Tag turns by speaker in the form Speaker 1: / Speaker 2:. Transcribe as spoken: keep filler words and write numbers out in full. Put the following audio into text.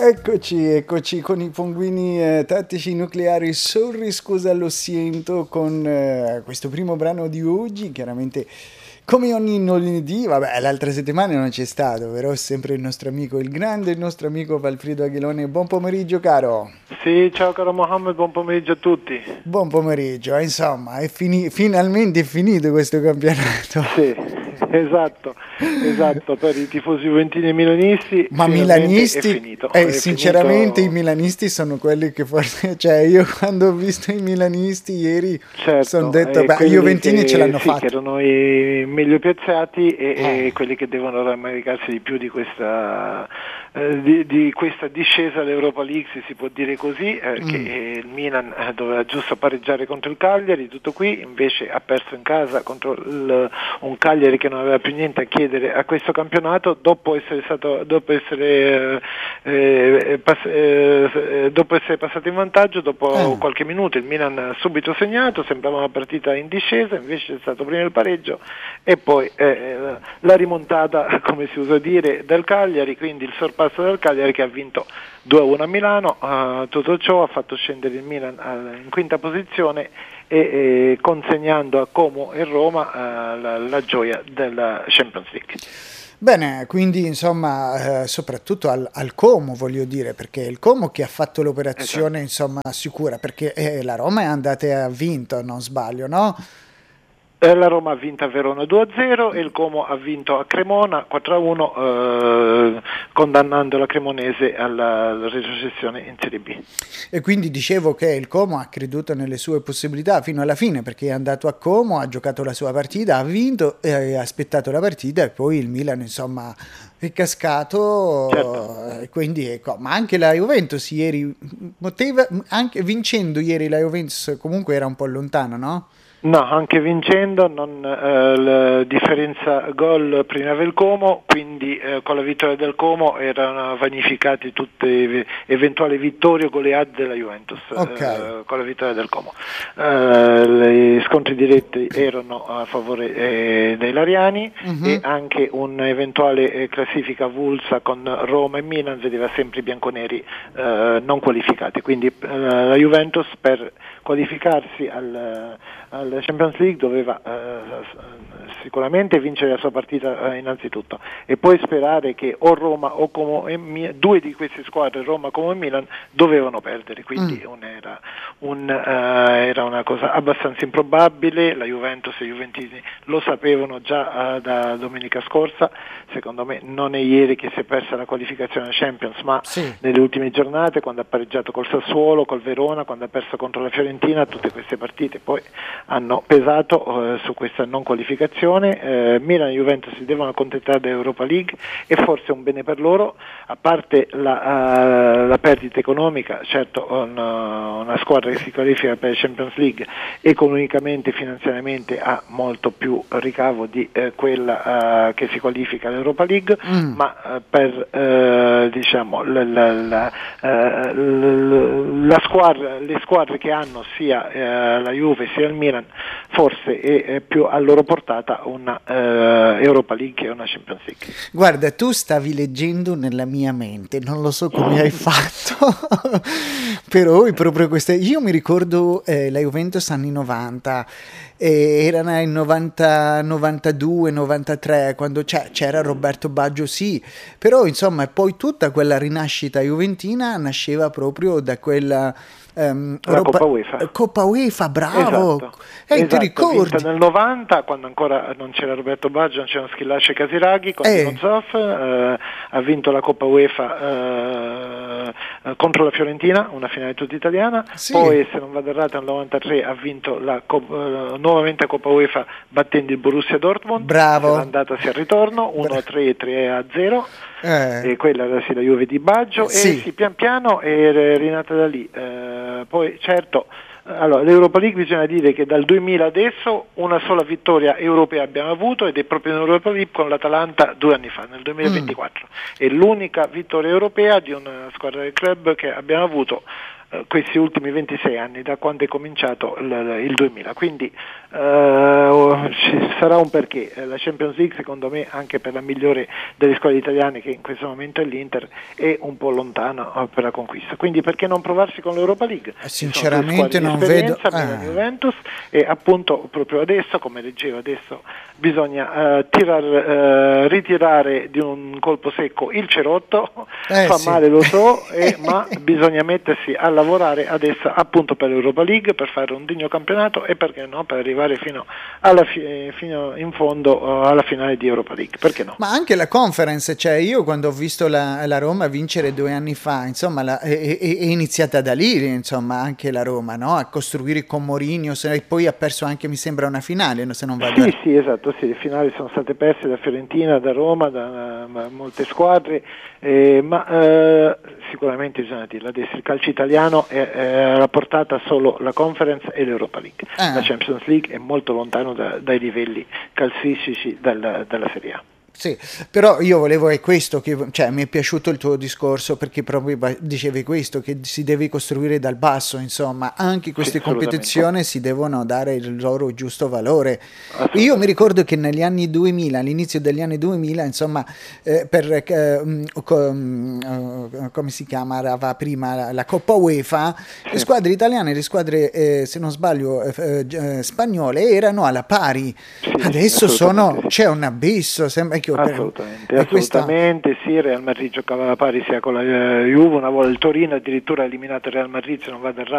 Speaker 1: Eccoci, eccoci con i pinguini eh, tattici nucleari sorriscusa lo siento con eh, questo primo brano di oggi, chiaramente come ogni lunedì, vabbè l'altra settimana non c'è stato, però è sempre il nostro amico, il grande, il nostro amico Valfredo Aguilone. Buon pomeriggio caro.
Speaker 2: Sì, ciao caro Mohammed, buon pomeriggio a tutti.
Speaker 1: Buon pomeriggio, insomma è fini- finalmente è finito questo campionato.
Speaker 2: Sì, esatto, esatto, per i tifosi juventini e milanisti.
Speaker 1: Ma milanisti,
Speaker 2: è finito.
Speaker 1: eh,
Speaker 2: è
Speaker 1: sinceramente
Speaker 2: finito...
Speaker 1: i milanisti sono quelli che forse, cioè io quando ho visto i milanisti ieri
Speaker 2: certo,
Speaker 1: sono detto,
Speaker 2: eh,
Speaker 1: beh, i juventini
Speaker 2: che,
Speaker 1: ce l'hanno
Speaker 2: sì,
Speaker 1: fatta.
Speaker 2: Che erano i meglio piazzati e,
Speaker 1: Eh.
Speaker 2: e quelli che devono rammaricarsi di più di questa, eh, di, di questa discesa all'Europa League, se si può dire così, eh,
Speaker 1: Mm.
Speaker 2: che il Milan eh, doveva giusto pareggiare contro il Cagliari, tutto qui, invece ha perso in casa contro il, un Cagliari che non aveva più niente a chiedere a questo campionato, dopo essere stato dopo essere eh, eh, pass- eh, dopo essere passato in vantaggio, dopo
Speaker 1: Eh.
Speaker 2: qualche minuto il Milan ha subito segnato, sembrava una partita in discesa, invece è stato prima il pareggio e poi eh, la rimontata, come si usa dire, del Cagliari, quindi il sorpasso del Cagliari che ha vinto due a uno a Milano. Uh, tutto ciò ha fatto scendere il Milan uh, in quinta posizione e, e consegnando a Como e Roma uh, la, la gioia della Champions League.
Speaker 1: Bene, quindi insomma, eh, soprattutto al, al Como voglio dire, perché è il Como che ha fatto l'operazione, esatto, insomma sicura, perché eh, la Roma è andata e ha vinto, non sbaglio, no?
Speaker 2: La Roma ha vinto a Verona due a zero e il Como ha vinto a Cremona quattro a uno, eh, condannando la Cremonese alla, alla retrocessione in Serie B.
Speaker 1: E quindi dicevo che il Como ha creduto nelle sue possibilità fino alla fine, perché è andato a Como, ha giocato la sua partita, ha vinto, e ha aspettato la partita e poi il Milan insomma è cascato, certo. E quindi ecco, ma anche la Juventus ieri poteva, anche vincendo ieri la Juventus comunque era un po' lontano, no?
Speaker 2: No, anche vincendo, non, eh, la differenza gol prima aveva il Como, quindi eh, con la vittoria del Como erano vanificate tutte le eventuali vittorie o goleade della Juventus,
Speaker 1: okay.
Speaker 2: eh, con la vittoria del Como. Eh, gli scontri diretti erano a favore eh, dei Lariani, uh-huh. E anche un'eventuale eh, classifica avulsa con Roma e Milan vedeva sempre i bianconeri eh, non qualificati, quindi eh, la Juventus per qualificarsi al, al Champions League doveva eh, sicuramente vincere la sua partita eh, innanzitutto e poi sperare che o Roma o Como e Milan, due di queste squadre, Roma, Como e Milan, dovevano perdere, quindi mm. un, era, un, uh, era una cosa abbastanza improbabile. La Juventus e i Juventini lo sapevano già uh, da domenica scorsa, secondo me non è ieri che si è persa la qualificazione alla Champions, ma sì. Nelle ultime giornate, quando ha pareggiato col Sassuolo, col Verona, quando ha perso contro la Fiorentina, tutte queste partite poi hanno pesato uh, su questa non qualificazione. uh, Milan e Juventus si devono accontentare dell'Europa League e forse è un bene per loro, a parte la, uh, la perdita economica, certo un, uh, una squadra che si qualifica per la Champions League economicamente e finanziariamente ha molto più ricavo di uh, quella uh, che si qualifica all'Europa League, mm. ma uh, per uh, diciamo la, la, la, uh, la squadra, le squadre che hanno sia uh, la Juve sia il Milan forse è, è più a loro portata una uh, Europa League e una Champions League.
Speaker 1: Guarda, tu stavi leggendo nella mia mente, non lo so come hai fatto, però è proprio questa. Io mi ricordo eh, la Juventus anni novanta, eh, era nel novanta, novantadue, novantatré, quando c'è, c'era Roberto Baggio, sì, però insomma poi tutta quella rinascita juventina nasceva proprio da quella...
Speaker 2: Um, la Europa, Coppa UEFA.
Speaker 1: Coppa UEFA, bravo.
Speaker 2: Esatto.
Speaker 1: E
Speaker 2: esatto.
Speaker 1: ti ricordi?
Speaker 2: Vinta nel novanta, quando ancora non c'era Roberto Baggio, non c'erano Schillaci e Casiraghi, con eh. Dino Zoff, eh, ha vinto la Coppa UEFA eh, contro la Fiorentina, una finale tutta italiana, sì. Poi se non vado errato nel novantatré ha vinto la Coppa, eh, nuovamente la Coppa UEFA battendo il Borussia Dortmund,
Speaker 1: bravo.
Speaker 2: Andatasi al ritorno, uno a tre e tre a zero. Eh. E quella era sì, la Juve di Baggio, sì. E sì, pian piano è rinata da lì. Eh, poi certo, allora, l'Europa League bisogna dire che dal duemila adesso una sola vittoria europea abbiamo avuto ed è proprio in Europa League con l'Atalanta due anni fa, nel duemilaventiquattro. Mm. È l'unica vittoria europea di una squadra del club che abbiamo avuto eh, questi ultimi ventisei anni, da quando è cominciato il, il duemila. Quindi eh, ci sarà un perché. La Champions League, secondo me, anche per la migliore delle squadre italiane, che in questo momento è l'Inter, è un po' lontana per la conquista. Quindi perché non provarsi con l'Europa League?
Speaker 1: Sinceramente non vedo
Speaker 2: ah. Juventus, e appunto proprio adesso, come leggevo adesso, bisogna uh, tirar, uh, ritirare di un colpo secco il cerotto,
Speaker 1: eh,
Speaker 2: fa
Speaker 1: sì.
Speaker 2: male, lo so, eh, ma bisogna mettersi a lavorare adesso appunto per l'Europa League, per fare un degno campionato e perché no, per arrivare fino, alla fi- fino in fondo uh, alla finale di Europa League, perché no?
Speaker 1: Ma anche la Conference, cioè io quando ho visto la, la Roma vincere due anni fa, insomma la, è, è, è iniziata da lì, insomma, anche la Roma, no? A costruire con Mourinho, se, poi ha perso anche, mi sembra, una finale, se non vado.
Speaker 2: Sì, sì, esatto, sì, le finali sono state perse da Fiorentina, da Roma, da uh, molte squadre, eh, ma uh, sicuramente bisogna dirlo adesso, il calcio italiano è, è alla portata solo la Conference e l'Europa League. Ah. La Champions League è molto lontano da, dai livelli calcistici della, della Serie A.
Speaker 1: Sì, però io volevo, è questo che, cioè mi è piaciuto il tuo discorso, perché proprio dicevi questo, che si deve costruire dal basso, insomma, anche queste sì, competizioni si devono dare il loro giusto valore. Io mi ricordo che negli anni duemila, all'inizio degli anni duemila, insomma, eh, per eh, com, come si chiamava prima la, la Coppa UEFA, sì. Le squadre italiane, le squadre, eh, se non sbaglio, eh, eh, spagnole erano alla pari. Sì, adesso sono, sì. C'è un abisso, sembra.
Speaker 2: Assolutamente, assolutamente sì, Real Madrid giocava alla pari sia con la Juve, una volta il Torino addirittura ha eliminato il Real Madrid, se non vado errato